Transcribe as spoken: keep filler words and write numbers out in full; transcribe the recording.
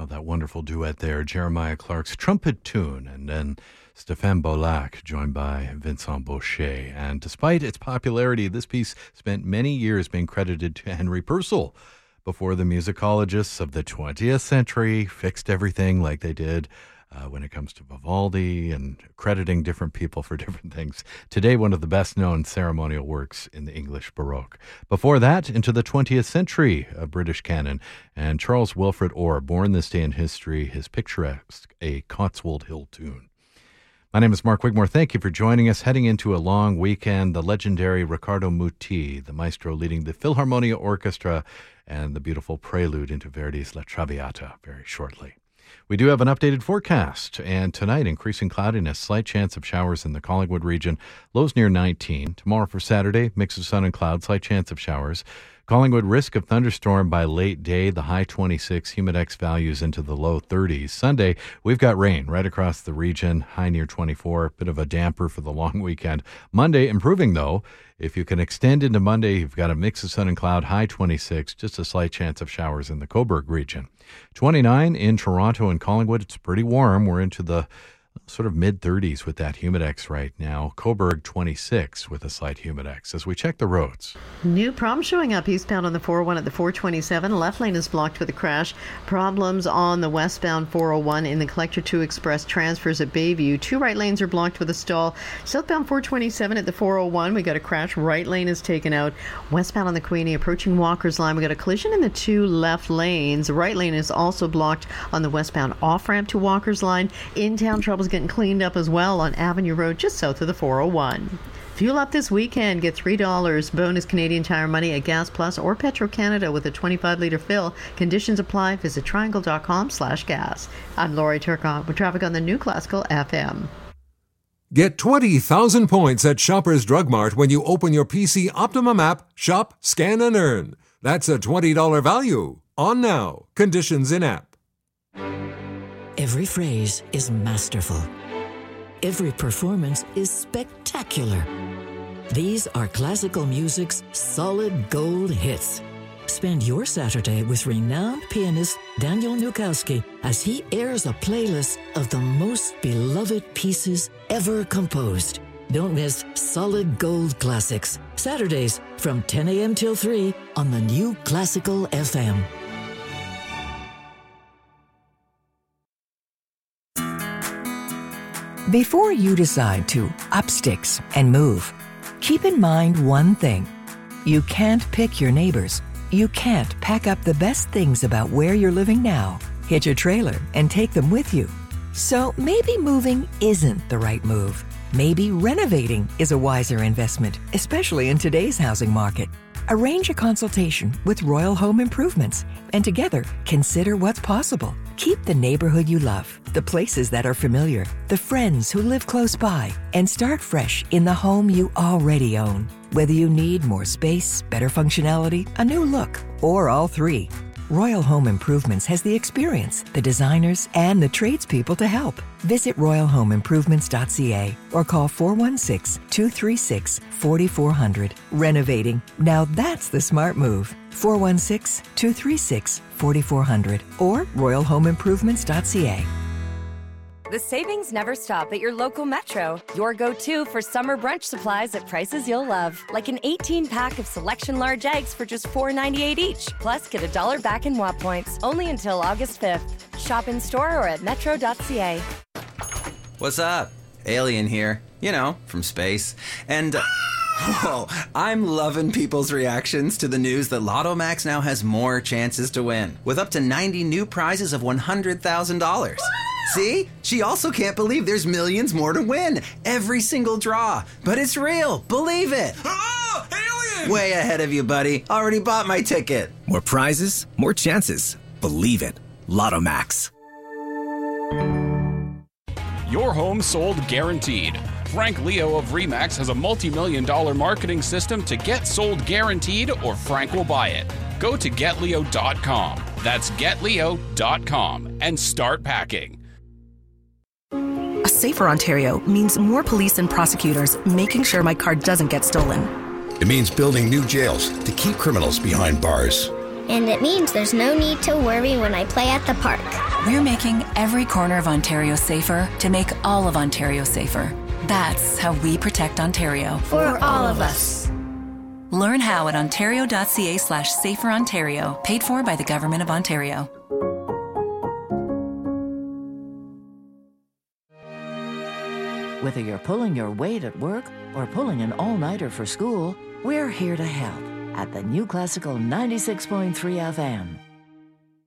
Oh, that wonderful duet there, Jeremiah Clark's Trumpet Tune, and then Stéphane Bollac, joined by Vincent Bochet. And despite its popularity, this piece spent many years being credited to Henry Purcell before the musicologists of the twentieth century fixed everything like they did uh, when it comes to Vivaldi and crediting different people for different things. Today, one of the best-known ceremonial works in the English Baroque. Before that, into the twentieth century, a British canon, and Charles Wilfred Orr, born this day in history, his picturesque A Cotswold Hill Tune. My name is Mark Wigmore. Thank you for joining us. Heading into a long weekend, the legendary Riccardo Muti, the maestro leading the Philharmonia Orchestra, and the beautiful prelude into Verdi's La Traviata very shortly. We do have an updated forecast, and tonight, increasing cloudiness, slight chance of showers in the Collingwood region, lows near nineteen. Tomorrow for Saturday, mix of sun and clouds, slight chance of showers. Collingwood, risk of thunderstorm by late day, the high twenty-six, humidex values into the low thirties. Sunday, we've got rain right across the region, high near twenty-four, bit of a damper for the long weekend. Monday, improving though. If you can extend into Monday, you've got a mix of sun and cloud, high twenty-six, just a slight chance of showers in the Cobourg region. twenty-nine in Toronto and Collingwood. It's pretty warm. We're into the sort of mid-thirties with that humidex right now. Cobourg twenty-six with a slight humidex as we check the roads. New problems showing up eastbound on the four oh one at the four twenty-seven. Left lane is blocked with a crash. Problems on the westbound four oh one in the Collector two Express transfers at Bayview. Two right lanes are blocked with a stall. Southbound four twenty-seven at the four oh one. We got a crash. Right lane is taken out. Westbound on the Queenie approaching Walker's Line. We got a collision in the two left lanes. Right lane is also blocked on the westbound off-ramp to Walker's Line. In-town troubles getting cleaned up as well on Avenue Road just south of the four oh one. Fuel up this weekend. Get three dollars bonus Canadian Tire money at Gas Plus or Petro-Canada with a twenty-five litre fill. Conditions apply. Visit triangle.com slash gas. I'm Lori Turcotte with traffic on the New Classical F M. Get twenty thousand points at Shoppers Drug Mart when you open your P C Optimum app, Shop, Scan and Earn. That's a twenty dollars value. On now. Conditions in app. Every phrase is masterful. Every performance is spectacular. These are classical music's solid gold hits. Spend your Saturday with renowned pianist Daniel Nukowski as he airs a playlist of the most beloved pieces ever composed. Don't miss Solid Gold Classics, Saturdays from ten a.m. till three on the New Classical F M. Before you decide to up sticks and move, keep in mind one thing. You can't pick your neighbors. You can't pack up the best things about where you're living now, hitch a trailer, and take them with you. So maybe moving isn't the right move. Maybe renovating is a wiser investment, especially in today's housing market. Arrange a consultation with Royal Home Improvements, and together consider what's possible. Keep the neighborhood you love, the places that are familiar, the friends who live close by, and start fresh in the home you already own. Whether you need more space, better functionality, a new look, or all three, Royal Home Improvements has the experience, the designers, and the tradespeople to help. Visit royal home improvements dot c a or call four one six, two three six, four four zero zero. Renovating. Now that's the smart move. four one six, two three six, four four zero zero or royal home improvements dot c a. The savings never stop at your local Metro. Your go-to for summer brunch supplies at prices you'll love. Like an eighteen-pack of Selection large eggs for just four ninety-eight each. Plus, get a dollar back in W A P points. Only until August fifth. Shop in-store or at metro dot c a. What's up? Alien here. You know, from space. And... Uh, whoa, I'm loving people's reactions to the news that Lotto Max now has more chances to win. With up to ninety new prizes of one hundred thousand dollars. See? She also can't believe there's millions more to win. Every single draw. But it's real. Believe it. Oh, alien! Way ahead of you, buddy. Already bought my ticket. More prizes, more chances. Believe it. Lotto Max. Your home sold guaranteed. Frank Leo of RE/MAX has a multi-million dollar marketing system to get sold guaranteed, or Frank will buy it. Go to get leo dot com. That's get leo dot com and start packing. A safer Ontario means more police and prosecutors making sure my car doesn't get stolen. It means building new jails to keep criminals behind bars. And it means there's no need to worry when I play at the park. We're making every corner of Ontario safer to make all of Ontario safer. That's how we protect Ontario. For all of us. Learn how at ontario.ca slash safer Ontario. Paid for by the Government of Ontario. Whether you're pulling your weight at work or pulling an all-nighter for school, we're here to help at the New Classical ninety-six point three F M.